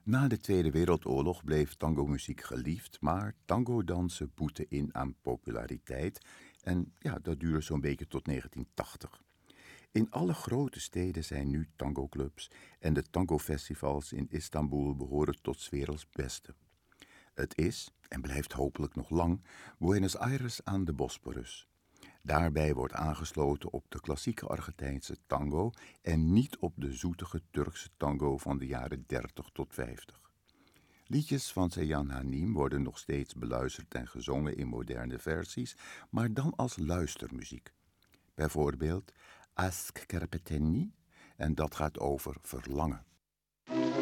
Na de Tweede Wereldoorlog bleef tangomuziek geliefd, maar tangodansen boette in aan populariteit en ja, dat duurde zo'n beetje tot 1980. In alle grote steden zijn nu tangoclubs en de tangofestivals in Istanbul behoren tot 's werelds beste. Het is, en blijft hopelijk nog lang, Buenos Aires aan de Bosporus. Daarbij wordt aangesloten op de klassieke Argentijnse tango en niet op de zoetige Turkse tango van de jaren 30 tot 50. Liedjes van Seyhan Hanim worden nog steeds beluisterd en gezongen in moderne versies, maar dan als luistermuziek. Bijvoorbeeld Aşk Kerpeteni, en dat gaat over verlangen.